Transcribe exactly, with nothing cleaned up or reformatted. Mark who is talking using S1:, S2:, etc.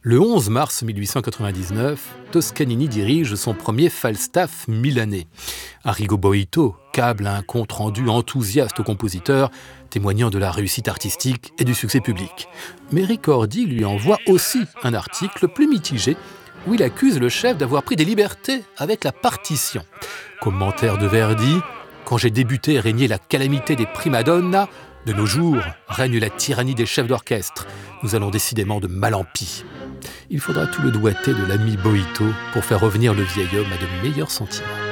S1: Le onze mars mille huit cent quatre-vingt-dix-neuf, Toscanini dirige son premier Falstaff milanais. Arrigo Boito câble un compte-rendu enthousiaste au compositeur, témoignant de la réussite artistique et du succès public. Mais Ricordi lui envoie aussi un article plus mitigé où il accuse le chef d'avoir pris des libertés avec la partition. Commentaire de Verdi: « Quand j'ai débuté régnait la calamité des primadonnas, de nos jours règne la tyrannie des chefs d'orchestre. Nous allons décidément de mal en pis. » Il faudra tout le doigté de l'ami Boito pour faire revenir le vieil homme à de meilleurs sentiments.